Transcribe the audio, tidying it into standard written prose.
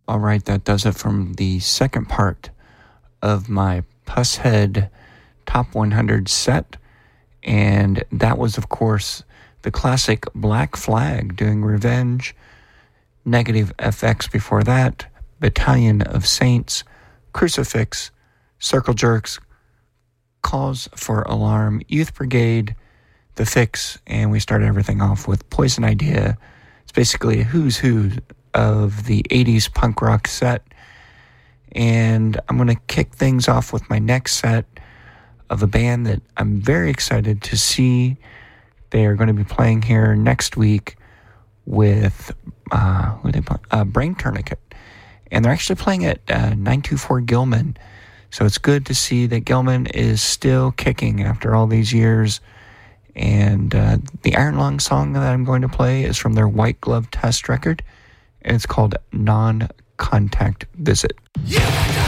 All right, that does it from the second part of my Pusshead Top 100 set. And that was, of course, the classic Black Flag doing Revenge, Negative FX before that, Battalion of Saints, Crucifix, Circle Jerks, Cause for Alarm, Youth Brigade, The Fix, and we started everything off with Poison Idea. It's basically a who's who of the 80s punk rock set. And I'm going to kick things off with my next set of a band that I'm very excited to see. They are going to be playing here next week with Brain Tourniquet. And they're actually playing at 924 Gilman. So it's good to see that Gilman is still kicking after all these years. And the Iron Lung song that I'm going to play is from their White Glove Test record. And it's called Non-Contact Visit. Yeah.